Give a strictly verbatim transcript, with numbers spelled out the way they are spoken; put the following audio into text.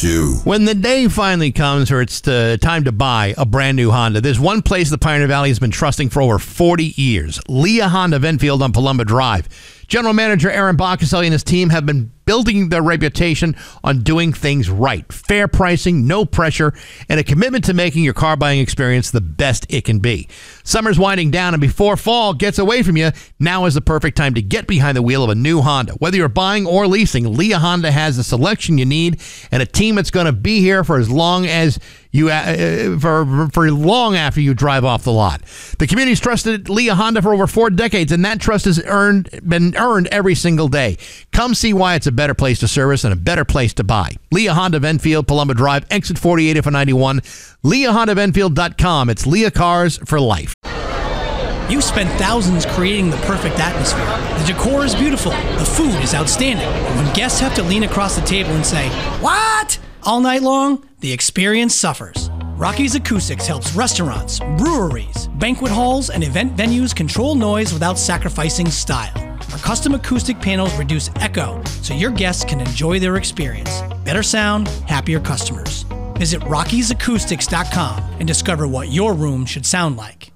you. When the day finally comes or it's to, time to buy a brand new Honda, there's one place the Pioneer Valley has been trusting for over forty years. Leah Honda of Enfield on Palumba Drive. General Manager Aaron Boccaselli and his team have been building their reputation on doing things right. Fair pricing, no pressure, and a commitment to making your car buying experience the best it can be. Summer's winding down, and before fall gets away from you, now is the perfect time to get behind the wheel of a new Honda. Whether you're buying or leasing, Leah Honda has the selection you need and a team that's going to be here for as long as you uh, for for long after you drive off the lot. The community's trusted Leah Honda for over four decades, and that trust has earned been earned every single day. Come see why it's a better place to service and a better place to buy. Leah Honda of Enfield, Palumba Drive, exit forty-eight for ninety-one. Leah Honda of Enfield dot com. It's Leah Cars for life. You spent thousands creating the perfect atmosphere. The decor is beautiful. The food is outstanding. But when guests have to lean across the table and say, "What?" all night long, the experience suffers. Rocky's Acoustics helps restaurants, breweries, banquet halls, and event venues control noise without sacrificing style. Our custom acoustic panels reduce echo so your guests can enjoy their experience. Better sound, happier customers. Visit Rockies Acoustics dot com and discover what your room should sound like.